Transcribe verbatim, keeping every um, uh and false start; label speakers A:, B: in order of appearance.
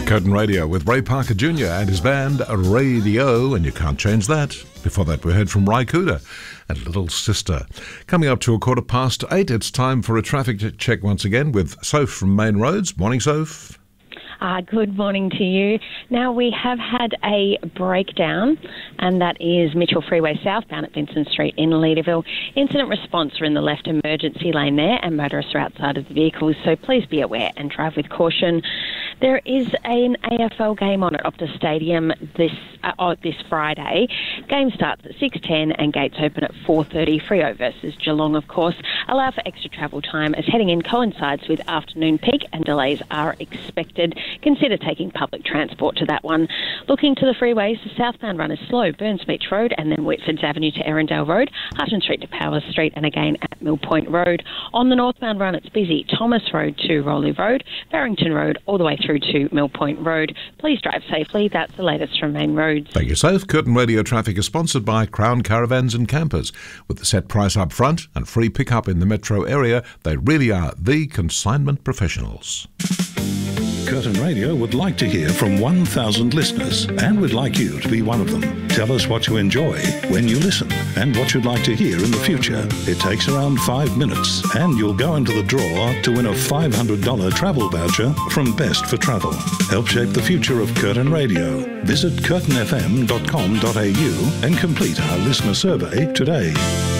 A: Curtin Radio with Ray Parker Junior and his band Radio, and you can't change that. Before that, we heard from Ry Cooder and Little Sister. Coming up to a quarter past eight, it's time for a traffic check once again with Soph from Main Roads. Morning, Soph.
B: Uh, good morning to you. Now, we have had a breakdown, and that is Mitchell Freeway southbound at Vincent Street in Leederville. Incident response are in the left emergency lane there, and motorists are outside of the vehicles, so please be aware and drive with caution. There is an A F L game on at Optus Stadium this uh, oh, this Friday. Game starts at six ten and gates open at four thirty. Freo versus Geelong, of course. Allow for extra travel time as heading in coincides with afternoon peak and delays are expected. Consider taking public transport to that one. Looking to the freeways, the southbound run is slow. Burns Beach Road and then Whitfords Avenue to Erindale Road, Hutton Street to Powers Street and again at Mill Point Road. On the northbound run, it's busy. Thomas Road to Rowley Road, Barrington Road all the way through to Mill Point Road. Please drive safely. That's the latest from Main Roads.
A: Thank you, Soph. Curtin Radio Traffic is sponsored by Crown Caravans and Campers. With the set price up front and free pickup in the metro area, they really are the consignment professionals.
C: Curtin Radio would like to hear from one thousand listeners, and we'd like you to be one of them. Tell us what you enjoy when you listen and what you'd like to hear in the future. It takes around five minutes, and you'll go into the draw to win a five hundred dollars travel voucher from Best for Travel. Help shape the future of Curtin Radio. Visit curtin f m dot com dot a u and complete our listener survey today.